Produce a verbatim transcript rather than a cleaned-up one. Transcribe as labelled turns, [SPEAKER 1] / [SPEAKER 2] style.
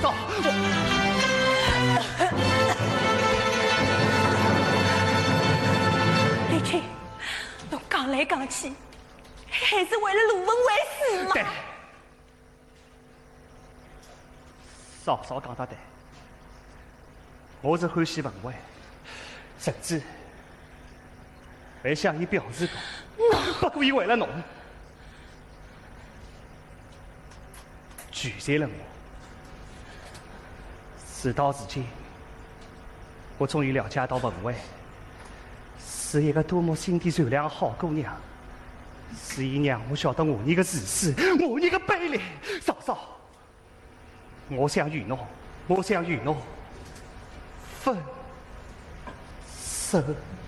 [SPEAKER 1] 嫂，
[SPEAKER 2] 李青，侬讲来讲去，还是为了卢文为事嘛？
[SPEAKER 1] 对，嫂嫂讲得对，我是欢喜文慧，甚至还向伊表示过，不过伊为了侬，拒绝了我。事到如今，我终于了解到文慧是一个多么心地善良的好姑娘，是伊让我晓得我你个自私，我你个卑劣。嫂嫂，我想与侬，我想与侬分手。